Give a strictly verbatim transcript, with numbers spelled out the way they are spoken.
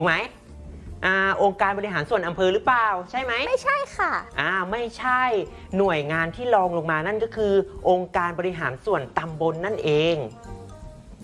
ไหมอ่าองค์การบริหารส่วนอำเภอหรือเปล่าใช่ไหมไม่ใช่ค่ะอ่าไม่ใช่หน่วยงานที่รองลงมานั่นก็คือองค์การบริหารส่วนตำบลนั่นเอง